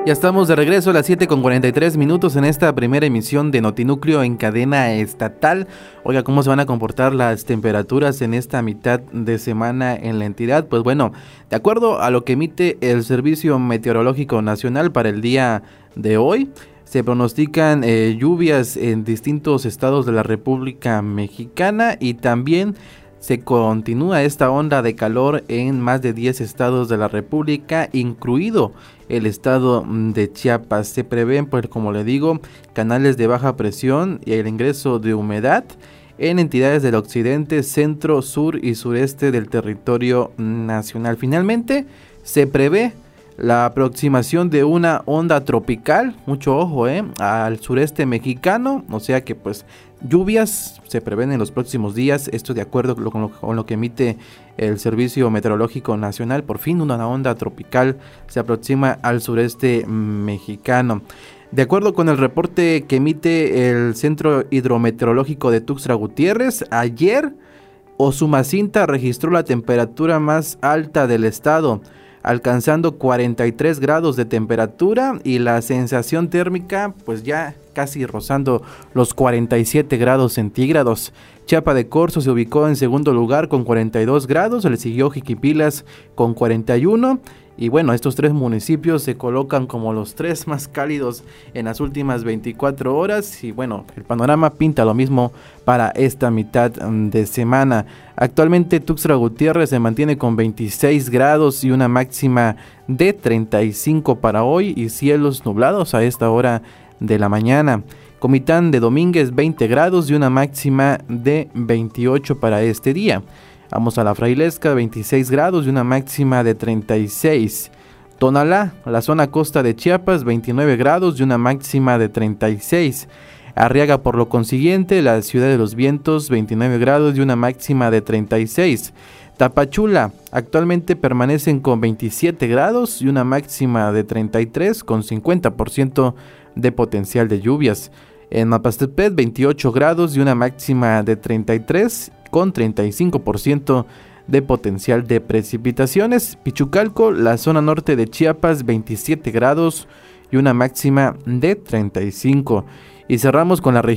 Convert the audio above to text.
Ya estamos de regreso a las 7:43 en esta primera emisión de Notinúcleo en cadena estatal. Oiga, ¿cómo se van a comportar las temperaturas en esta mitad de semana en la entidad? Pues bueno, de acuerdo a lo que emite el Servicio Meteorológico Nacional para el día de hoy, se pronostican lluvias en distintos estados de la República Mexicana y también se continúa esta onda de calor en más de 10 estados de la República, incluido el estado de Chiapas. Se prevén, pues como le digo, canales de baja presión y el ingreso de humedad en entidades del occidente, centro, sur y sureste del territorio nacional. Finalmente, se prevé la aproximación de una onda tropical, mucho ojo, al sureste mexicano, o sea que pues lluvias se prevén en los próximos días, esto de acuerdo con lo que emite el Servicio Meteorológico Nacional. Por fin una onda tropical se aproxima al sureste mexicano. De acuerdo con el reporte que emite el Centro Hidrometeorológico de Tuxtla Gutiérrez, ayer Usumacinta registró la temperatura más alta del estado, alcanzando 43 grados de temperatura y la sensación térmica pues ya casi rozando los 47 grados centígrados. Chiapa de Corzo se ubicó en segundo lugar con 42 grados, le siguió Jiquipilas con 41 y bueno, estos tres municipios se colocan como los tres más cálidos en las últimas 24 horas y bueno, el panorama pinta lo mismo para esta mitad de semana. Actualmente Tuxtla Gutiérrez se mantiene con 26 grados y una máxima de 35 para hoy y cielos nublados a esta hora de la mañana. Comitán de Domínguez 20 grados y una máxima de 28 para este día. Vamos a la Frailesca, 26 grados y una máxima de 36. Tonalá, la zona costa de Chiapas, 29 grados y una máxima de 36. Arriaga, por lo consiguiente, la ciudad de los vientos, 29 grados y una máxima de 36. Tapachula, actualmente permanecen con 27 grados y una máxima de 33, con 50% de potencial de lluvias. En Mapastepet, 28 grados y una máxima de 33, con 35% de potencial de precipitaciones. Pichucalco, la zona norte de Chiapas, 27 grados y una máxima de 35. Y cerramos con la región